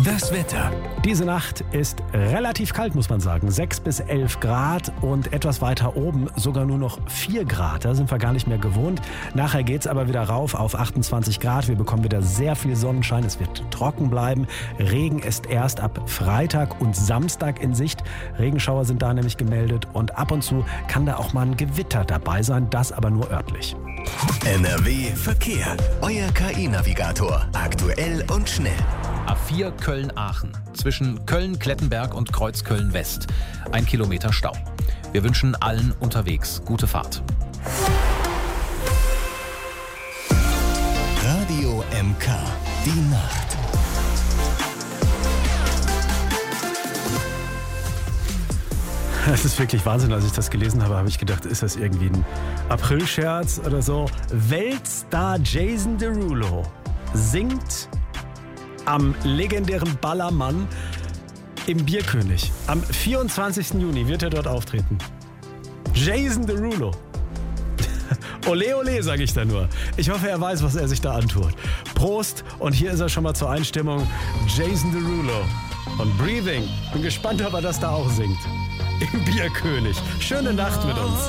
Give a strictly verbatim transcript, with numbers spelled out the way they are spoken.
Das Wetter. Diese Nacht ist relativ kalt, muss man sagen. sechs bis elf Grad und etwas weiter oben sogar nur noch vier Grad. Da sind wir gar nicht mehr gewohnt. Nachher geht es aber wieder rauf auf achtundzwanzig Grad. Wir bekommen wieder sehr viel Sonnenschein. Es wird trocken bleiben. Regen ist erst ab Freitag und Samstag in Sicht. Regenschauer sind da nämlich gemeldet. Und ab und zu kann da auch mal ein Gewitter dabei sein. Das aber nur örtlich. N R W Verkehr. Euer K I-Navigator. Aktuell und schnell. A vier Köln-Aachen. Zwischen Köln-Klettenberg und Kreuzköln-West. Ein Kilometer Stau. Wir wünschen allen unterwegs gute Fahrt. Radio M K. Die Nacht. Es ist wirklich Wahnsinn, als ich das gelesen habe, habe ich gedacht, ist das irgendwie ein Aprilscherz oder so. Weltstar Jason Derulo singt am legendären Ballermann im Bierkönig. Am vierundzwanzigsten Juni wird er dort auftreten. Jason Derulo. Ole, ole, sage ich da nur. Ich hoffe, er weiß, was er sich da antut. Prost und hier ist er schon mal zur Einstimmung. Jason Derulo und Breathing. Bin gespannt, ob er das da auch singt. Im Bierkönig. Schöne Nacht mit uns.